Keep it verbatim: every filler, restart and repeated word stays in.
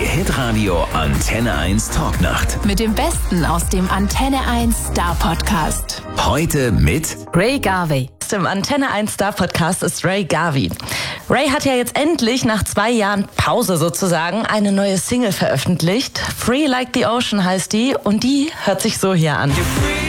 Hitradio Antenne eins Talknacht. Mit dem Besten aus dem Antenne eins Star Podcast. Heute mit Ray Garvey. Im Antenne eins Star Podcast ist Ray Garvey. Ray hat ja jetzt endlich nach zwei Jahren Pause sozusagen eine neue Single veröffentlicht. Free Like the Ocean heißt die und die hört sich so hier an.